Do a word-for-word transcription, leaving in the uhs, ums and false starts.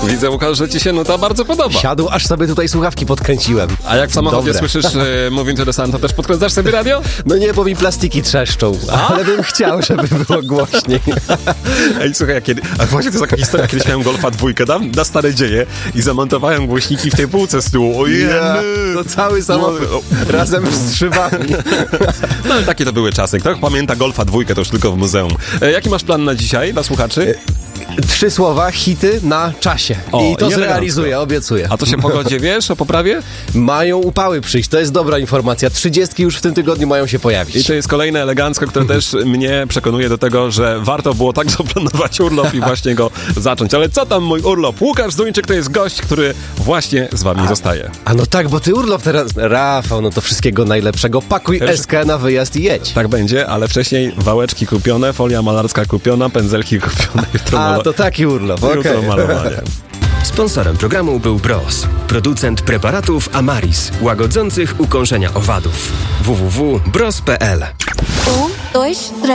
Widzę, Łukasz, że ci się nuta bardzo podoba. Siadł, aż sobie tutaj słuchawki podkręciłem. A jak w samochodzie Dobre. słyszysz y, Moving to the Sun, to też podkręcasz sobie radio? No nie, bo mi plastiki trzeszczą, ale bym chciał, żeby było głośniej. Ej, słuchaj, ja kiedy... A właśnie to jest taka historia, kiedyś miałem Golfa dwójkę, dam na stare dzieje i zamontowałem głośniki w tej półce z tyłu. Ojej! Yeah, to cały samochód No, razem z szybami. No ale takie to były czasy. Kto pamięta Golfa dwójkę, to już tylko w muzeum. E, jaki masz plan na dzisiaj dla słuchaczy? Trzy słowa, hity na czasie. O, I to i zrealizuję, obiecuję. A to się pogodzie wiesz o poprawie? Mają upały przyjść, to jest dobra informacja. Trzydziestki już w tym tygodniu mają się pojawić. I to jest kolejne elegancko, które też mnie przekonuje do tego, że warto było tak zaplanować urlop i właśnie go zacząć. Ale co tam mój urlop? Łukasz Zduńczyk to jest gość, który właśnie z wami a, zostaje. A no tak, bo ty urlop teraz... Rafał, no to wszystkiego najlepszego. Pakuj Też... eskę na wyjazd i jedź. Tak będzie, ale wcześniej wałeczki kupione, folia malarska kupiona, pędzelki kupione. Jutro A, malo... to taki urlop, okej. Jutro malowanie. Sponsorem programu był Bros, producent preparatów Amaris, łagodzących ukąszenia owadów. w w w kropka bros kropka p l Um, dois, três.